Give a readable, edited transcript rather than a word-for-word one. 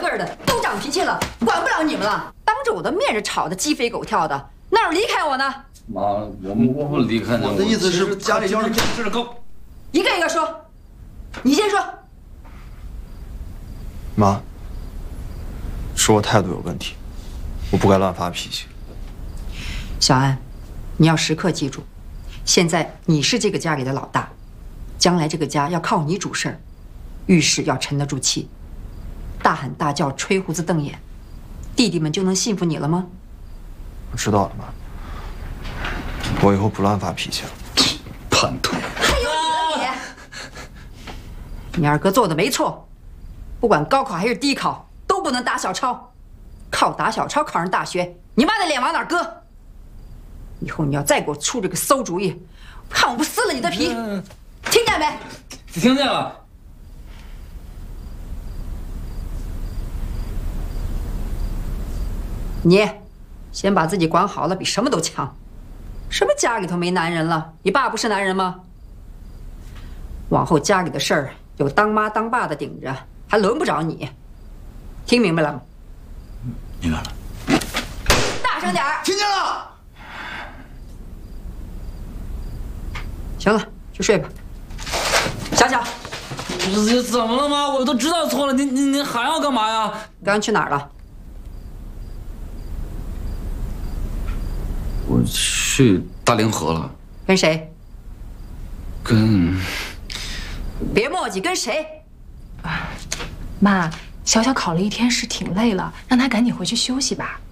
辈的都长脾气了，管不了你们了。当着我的面是吵得鸡飞狗跳的，哪有离开我呢？ 妈，我不离开你。 我的意思是，家里要是这是够。 一个一个说，你先说。 妈，是我态度有问题，我不该乱发脾气。 小安，你要时刻记住，现在你是这个家里的老大，将来这个家要靠你主事儿，遇事要沉得住气，大喊大叫、吹胡子瞪眼，弟弟们就能信服你了吗？ 我知道了，妈。我以后不乱发脾气了。 叛徒！ 还有你了你！你二哥做的没错，不管高考还是低考，都不能打小抄，靠打小抄考上大学，你妈的脸往哪搁？以后你要再给我出这个馊主意，看我不撕了你的皮！听见没？ 听见了。 你先把自己管好了，比什么都强。什么家里头没男人了？你爸不是男人吗？往后家里的事儿有当妈当爸的顶着，还轮不着你。听明白了吗？ 明白了。 大声点儿！ 听见了。 行了，去睡吧。小小， 这怎么了妈？我都知道错了，您还要干嘛呀？ 刚刚去哪儿了？ 我去大凌河了。 跟谁？ 跟…… 别墨迹，跟谁？ 妈，小小考了一天试，挺累了，让他赶紧回去休息吧。